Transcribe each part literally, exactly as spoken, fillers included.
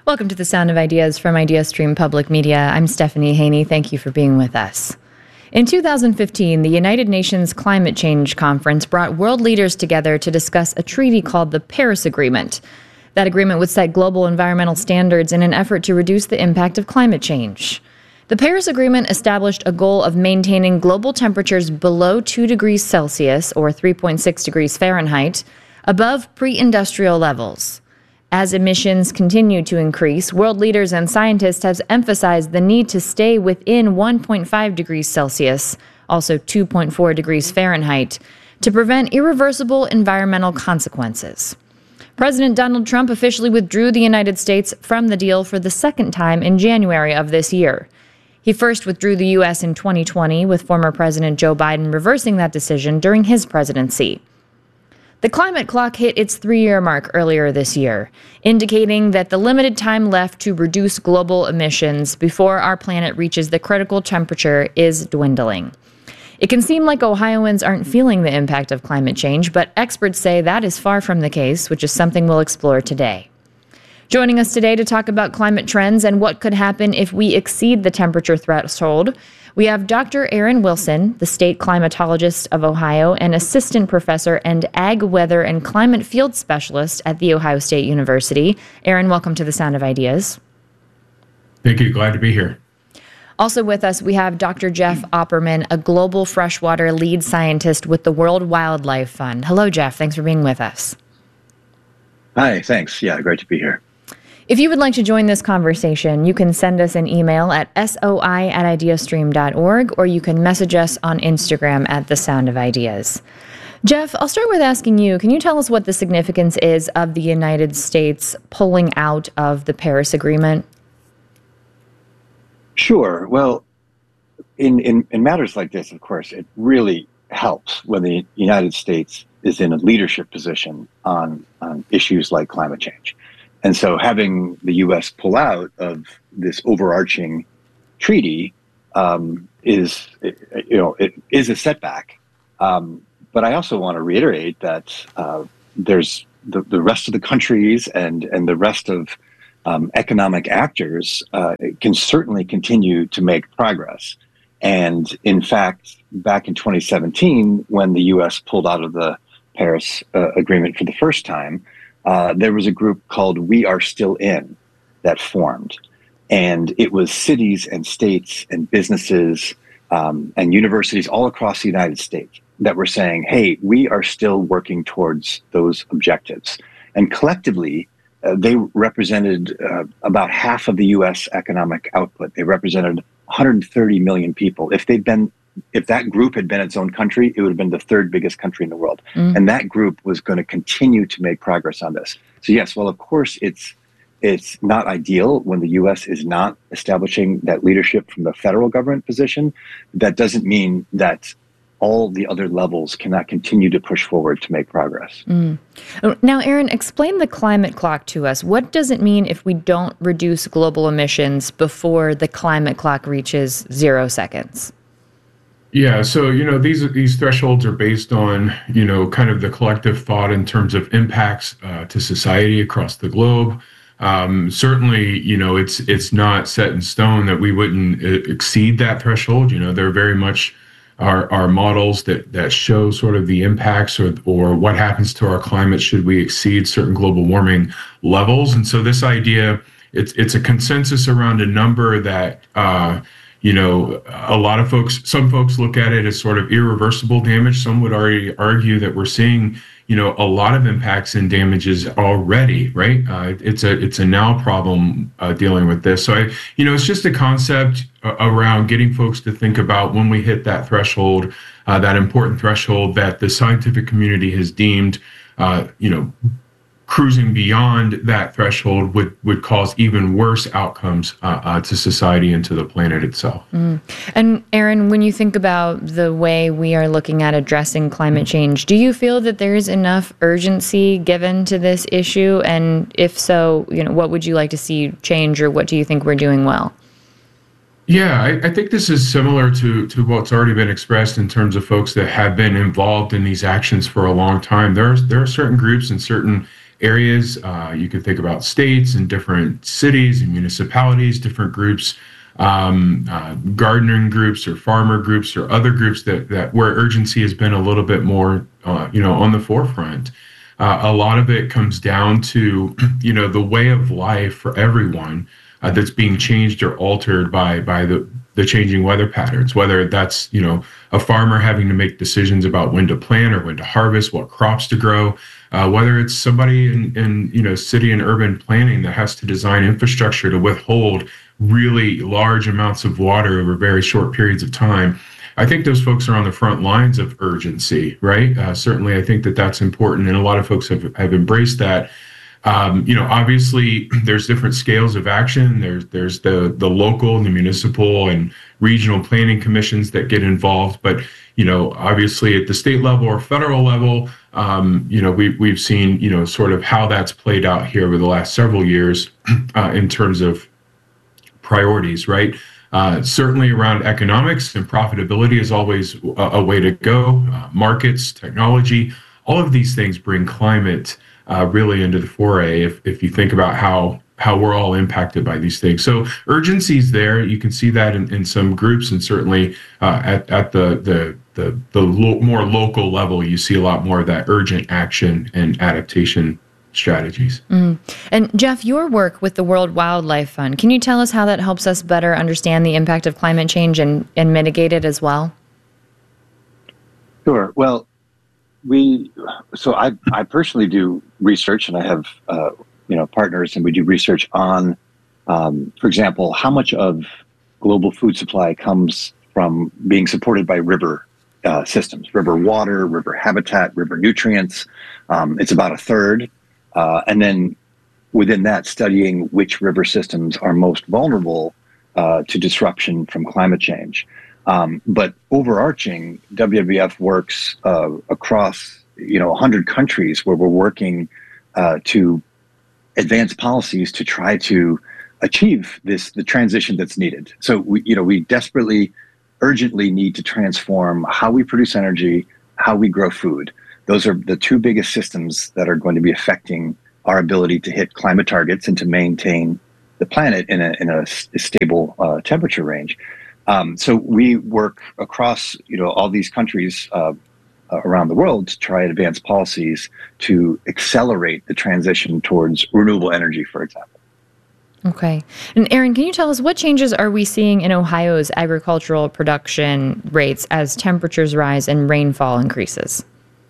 Welcome to the Sound of Ideas from IdeaStream Public Media. I'm Stephanie Haney. Thank you for being with us. In two thousand fifteen, the United Nations Climate Change Conference brought world leaders together to discuss a treaty called the Paris Agreement. That agreement would set global environmental standards in an effort to reduce the impact of climate change. The Paris Agreement established a goal of maintaining global temperatures below two degrees Celsius, or three point six degrees Fahrenheit, above pre-industrial levels. As emissions continue to increase, world leaders and scientists have emphasized the need to stay within one point five degrees Celsius, also two point four degrees Fahrenheit, to prevent irreversible environmental consequences. President Donald Trump officially withdrew the United States from the deal for the second time in January of this year. He first withdrew the U S in twenty twenty, with former President Joe Biden reversing that decision during his presidency. The climate clock hit its three-year mark earlier this year, indicating that the limited time left to reduce global emissions before our planet reaches the critical temperature is dwindling. It can seem like Ohioans aren't feeling the impact of climate change, but experts say that is far from the case, which is something we'll explore today. Joining us today to talk about climate trends and what could happen if we exceed the temperature threshold, we have Doctor Aaron Wilson, the state climatologist of Ohio and assistant professor and ag weather and climate field specialist at The Ohio State University. Aaron, welcome to the Sound of Ideas. Thank you. Glad to be here. Also with us, we have Doctor Jeff Opperman, a global freshwater lead scientist with the World Wildlife Fund. Hello, Jeff. Thanks for being with us. Hi, thanks. Yeah, great to be here. If you would like to join this conversation, you can send us an email at soi at ideastream dot org, or you can message us on Instagram at The Sound of Ideas. Jeff, I'll start with asking you, can you tell us what the significance is of the United States pulling out of the Paris Agreement? Sure. Well, in, in, in matters like this, of course, it really helps when the United States is in a leadership position on, on issues like climate change. And so having the U S pull out of this overarching treaty um, is, you know, it is a setback. Um, but I also want to reiterate that uh, there's the, the rest of the countries and, and the rest of um, economic actors uh, can certainly continue to make progress. And in fact, back in twenty seventeen, when the U S pulled out of the Paris uh, Agreement for the first time, Uh, there was a group called We Are Still In that formed. And it was cities and states and businesses um, and universities all across the United States that were saying, hey, we are still working towards those objectives. And collectively, uh, they represented uh, about half of the U S economic output. They represented one hundred thirty million people. If they'd been If that group had been its own country, it would have been the third biggest country in the world. Mm. And that group was going to continue to make progress on this. So yes, well, of course, it's it's not ideal when the U S is not establishing that leadership from the federal government position. That doesn't mean that all the other levels cannot continue to push forward to make progress. Mm. Now, Aaron, explain the climate clock to us. What does it mean if we don't reduce global emissions before the climate clock reaches zero seconds? Yeah, so, you know, these these thresholds are based on, you know, kind of the collective thought in terms of impacts uh, to society across the globe. Um, certainly, you know, it's it's not set in stone that we wouldn't exceed that threshold. You know, there very much are, are models that, that show sort of the impacts or, or what happens to our climate should we exceed certain global warming levels. And so this idea, it's it's a consensus around a number that, uh, you know, a lot of folks, some folks look at it as sort of irreversible damage. Some would already argue that we're seeing, you know, a lot of impacts and damages already, right? Uh, it's a it's a now problem uh, dealing with this. So, I, you know, it's just a concept uh, around getting folks to think about when we hit that threshold, uh, that important threshold that the scientific community has deemed, uh, you know, cruising beyond that threshold would, would cause even worse outcomes uh, uh, to society and to the planet itself. Mm. And Aaron, when you think about the way we are looking at addressing climate change, do you feel that there is enough urgency given to this issue? And if so, you know, what would you like to see change, or what do you think we're doing well? Yeah, I, I think this is similar to, to what's already been expressed in terms of folks that have been involved in these actions for a long time. There's there are certain groups and certain areas. Uh, you can think about states and different cities and municipalities, different groups, um, uh, gardening groups or farmer groups or other groups that, that where urgency has been a little bit more, uh, you know, on the forefront. Uh, a lot of it comes down to, you know, the way of life for everyone uh, that's being changed or altered by by the the changing weather patterns, whether that's, you know, a farmer having to make decisions about when to plant or when to harvest, what crops to grow, uh, whether it's somebody in, in, you know, city and urban planning that has to design infrastructure to withhold really large amounts of water over very short periods of time. I think those folks are on the front lines of urgency, right? Uh, certainly, I think that that's important, and a lot of folks have, have embraced that. Um, you know, obviously, there's different scales of action. There's there's the the local, and the municipal, and regional planning commissions that get involved. But you know, obviously, at the state level or federal level, um, you know, we we've seen, you know, sort of how that's played out here over the last several years uh, in terms of priorities, right? Uh, certainly around economics and profitability is always a, a way to go. Uh, markets, technology, all of these things bring climate uh, really into the foray if, if you think about how how we're all impacted by these things. So urgency is there. You can see that in, in some groups, and certainly uh, at, at the the the, the lo- more local level, you see a lot more of that urgent action and adaptation strategies. Mm. And Jeff, your work with the World Wildlife Fund, can you tell us how that helps us better understand the impact of climate change and, and mitigate it as well? Sure. Well, we, so I, I personally do research, and I have, uh, you know, partners, and we do research on, um, for example, how much of global food supply comes from being supported by river uh, systems, river water, river habitat, river nutrients. Um, it's about a third. Uh, and then within that, studying which river systems are most vulnerable uh, to disruption from climate change. Um, but overarching, W W F works uh, across, you know, one hundred countries where we're working uh, to advance policies to try to achieve this, the transition that's needed. So, we, you know, we desperately, urgently need to transform how we produce energy, how we grow food. Those are the two biggest systems that are going to be affecting our ability to hit climate targets and to maintain the planet in a in a, a stable uh, temperature range. Um, so we work across, you know, all these countries uh, around the world to try to advance policies to accelerate the transition towards renewable energy, for example. Okay. And Aaron, can you tell us what changes are we seeing in Ohio's agricultural production rates as temperatures rise and rainfall increases?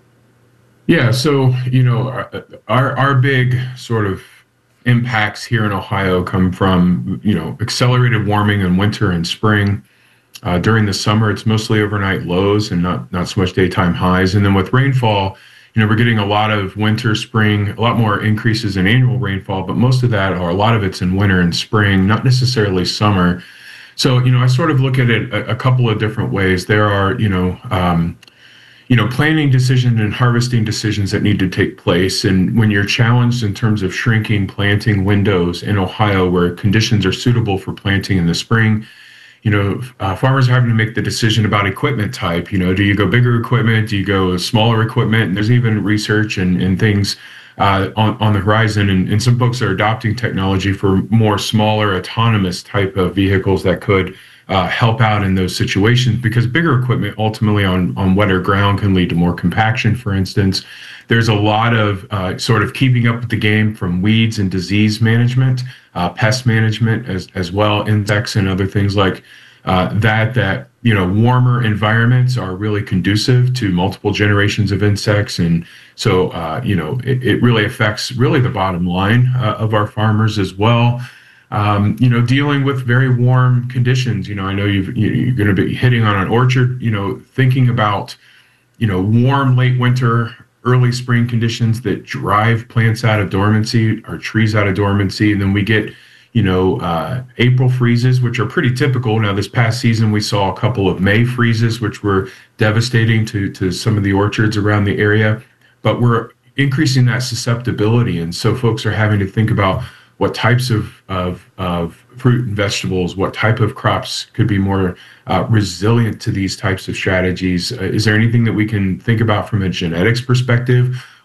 Yeah, so, you know, our our big sort of impacts here in Ohio come from, you know, accelerated warming in winter and spring. Uh, during the summer, it's mostly overnight lows and not, not so much daytime highs. And then with rainfall, you know, we're getting a lot of winter, spring, a lot more increases in annual rainfall, but most of that, or a lot of it's in winter and spring, not necessarily summer. So, you know, I sort of look at it a, a couple of different ways. There are, you know, um, you know, planting decisions and harvesting decisions that need to take place. And when you're challenged in terms of shrinking planting windows in Ohio where conditions are suitable for planting in the spring, you know, uh, farmers are having to make the decision about equipment type. You know, do you go bigger equipment? Do you go smaller equipment? And there's even research and, and things uh, on, on the horizon. And, and some folks are adopting technology for more smaller autonomous type of vehicles that could Uh, help out in those situations, because bigger equipment ultimately on, on wetter ground can lead to more compaction, for instance. There's a lot of uh, sort of keeping up with the game from weeds and disease management, uh, pest management as, as well, insects and other things like uh, that, that, you know, warmer environments are really conducive to multiple generations of insects. And so, uh, you know, it, it really affects really the bottom line uh, of our farmers as well. Um, you know, dealing with very warm conditions. You know, I know you've, you're going to be hitting on an orchard, you know, thinking about, you know, warm late winter, early spring conditions that drive plants out of dormancy or trees out of dormancy. And then we get, you know, uh, April freezes, which are pretty typical. Now, this past season, we saw a couple of May freezes, which were devastating to, to some of the orchards around the area. But we're increasing that susceptibility. And so folks are having to think about what types of, of, of fruit and vegetables, what type of crops could be more uh, resilient to these types of strategies. Uh, is there anything that we can think about from a genetics perspective?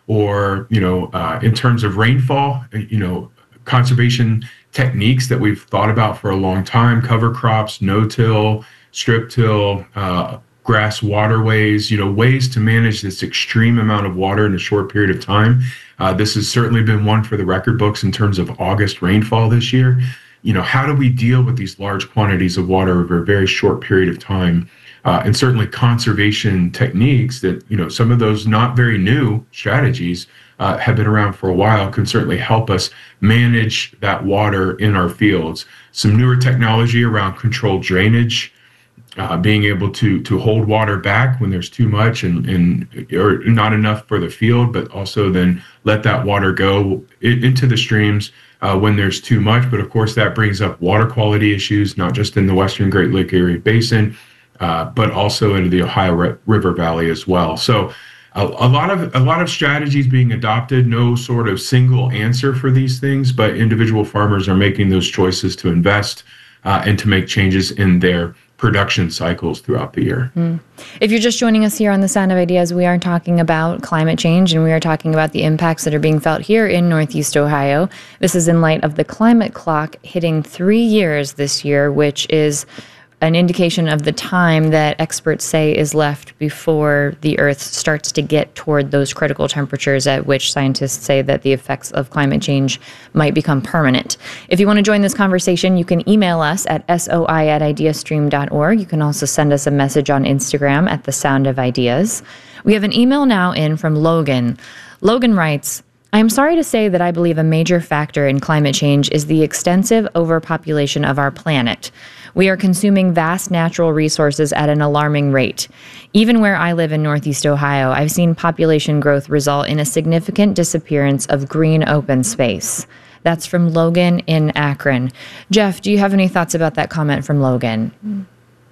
or, you know, uh, in terms of rainfall, you know, conservation techniques that we've thought about for a long time, cover crops, no-till, strip-till, uh, grass waterways, you know, ways to manage this extreme amount of water in a short period of time. Uh, this has certainly been one for the record books in terms of August rainfall this year. You know, how do we deal with these large quantities of water over a very short period of time? Uh, and certainly conservation techniques that, you know, some of those not very new strategies uh, have been around for a while can certainly help us manage that water in our fields. Some newer technology around controlled drainage, uh, being able to to hold water back when there's too much and, and or not enough for the field, but also then let that water go in, into the streams uh, when there's too much. But of course, that brings up water quality issues, not just in the Western Great Lake Erie Basin, uh, but also into the Ohio River Valley as well. So a, a lot of a lot of strategies being adopted, no sort of single answer for these things, but individual farmers are making those choices to invest uh, and to make changes in their production cycles throughout the year. Mm. If you're just joining us here on The Sound of Ideas, we are talking about climate change, and we are talking about the impacts that are being felt here in Northeast Ohio. This is in light of the climate clock hitting three years this year, which is an indication of the time that experts say is left before the Earth starts to get toward those critical temperatures at which scientists say that the effects of climate change might become permanent. If you want to join this conversation, you can email us at soi at ideastream dot org. You can also send us a message on Instagram at The Sound of Ideas. We have an email now in from Logan. Logan writes, I am sorry to say that I believe a major factor in climate change is the extensive overpopulation of our planet. We are consuming vast natural resources at an alarming rate. Even where I live in Northeast Ohio, I've seen population growth result in a significant disappearance of green open space. That's from Logan in Akron. Jeff, do you have any thoughts about that comment from Logan?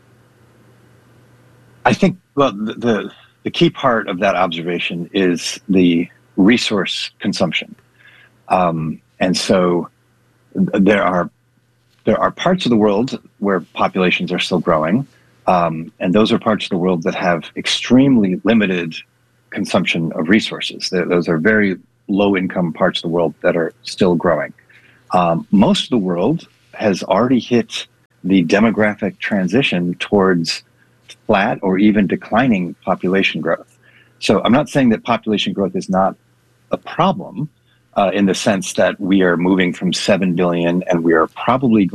I think, well, the, the, the key part of that observation is the resource consumption. Um, and so there are There are parts of the world where populations are still growing, um, and those are parts of the world that have extremely limited consumption of resources. They're, those are very low-income parts of the world that are still growing. Um, most of the world has already hit the demographic transition towards flat or even declining population growth. So I'm not saying that population growth is not a problem, Uh, in the sense that we are moving from seven billion and we are probably